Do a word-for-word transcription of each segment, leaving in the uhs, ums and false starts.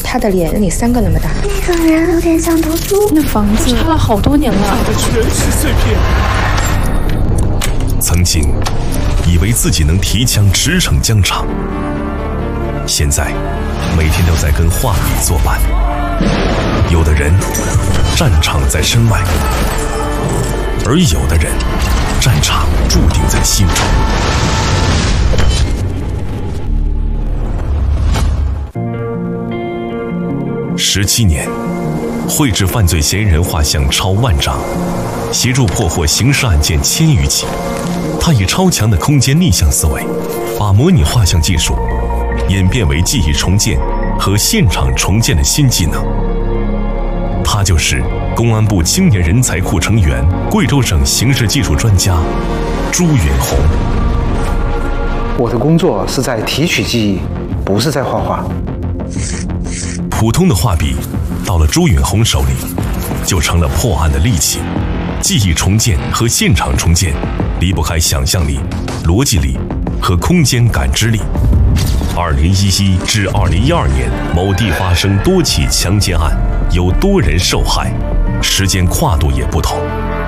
他的脸跟你三个那么大。 那个人有点像头猪。 那房子拆了好多年了， 打的全是碎片。 曾经以为自己能提枪驰骋疆场，现在每天都在跟画笔作伴。有的人战场在身外，而有的人战场注定在心中。十七年，绘制犯罪嫌疑人画像超万张，协助破获刑事案件千余起。他以超强的空间逆向思维，把模拟画像技术演变为记忆重建和现场重建的新技能。他就是公安部青年人才库成员、贵州省刑事技术专家朱允红。 我的工作是在提取记忆，不是在画画。 普通的画笔到了朱允红手里，就成了破案的利器。记忆重建和现场重建离不开想象力、逻辑力和空间感知力。二零一一至二零一二年，某地发生多起强奸案，有多人受害，时间跨度也不同。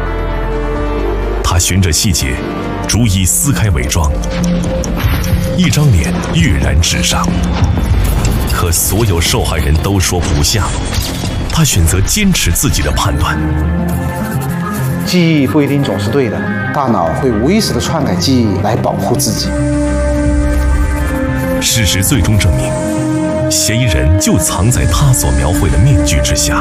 他循着细节，逐一撕开伪装，一张脸跃然纸上。可所有受害人都说不像，他选择坚持自己的判断。 记忆不一定总是对的，大脑会无意识地篡改记忆来保护自己。 事实最终证明，嫌疑人就藏在他所描绘的面具之下。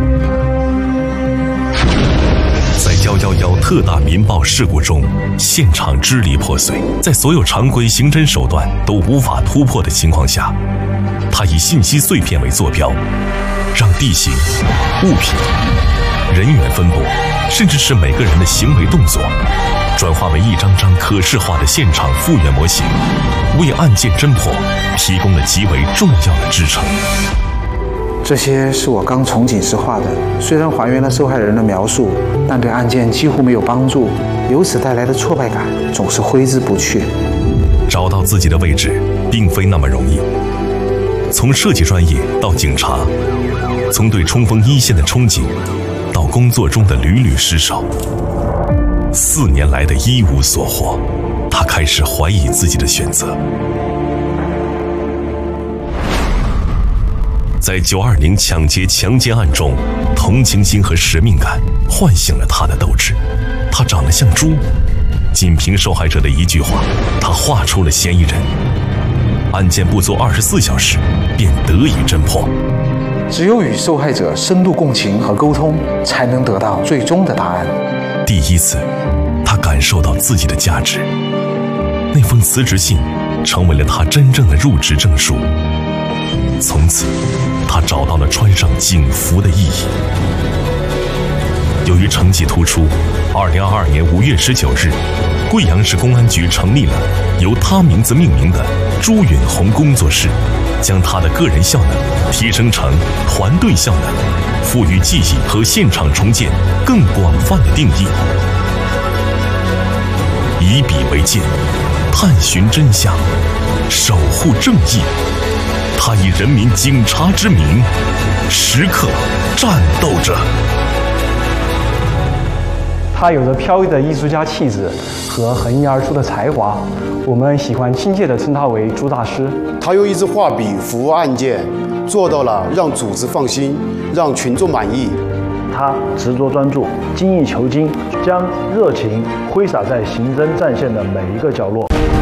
在幺幺幺特大民爆事故中，现场支离破碎，在所有常规刑侦手段都无法突破的情况下，他以信息碎片为坐标，让地形、物品、人员分布，甚至是每个人的行为动作，转化为一张张可视化的现场复原模型，为案件侦破提供了极为重要的支撑。 这些是我刚从警时画的，虽然还原了受害人的描述，但对案件几乎没有帮助，由此带来的挫败感总是挥之不去。 找到自己的位置并非那么容易，从设计专业到警察，从对冲锋一线的憧憬到工作中的屡屡失手，四年来的一无所获，他开始怀疑自己的选择。在九二零抢劫强奸案中，同情心和使命感唤醒了他的斗志。他长得像猪，仅凭受害者的一句话，他画出了嫌疑人。案件不足二十四小时便得以侦破。 只有与受害者深度共情和沟通，才能得到最终的答案。 第一次，他感受到自己的价值。那封辞职信成为了他真正的入职证书。从此，他找到了穿上警服的意义。由于成绩突出，二零二二年五月十九日，贵阳市公安局成立了由他名字命名的朱允红工作室，将他的个人效能提升成团队效能，赋予记忆和现场重建更广泛的定义。以笔为鉴，探寻真相，守护正义。他以人民警察之名，时刻战斗着。 他有着飘逸的艺术家气质和横溢而出的才华，我们喜欢亲切地称他为朱大师。 他用一支画笔服务案件，做到了让组织放心，让群众满意。 他执着专注，精益求精，将热情挥洒在刑侦战线的每一个角落。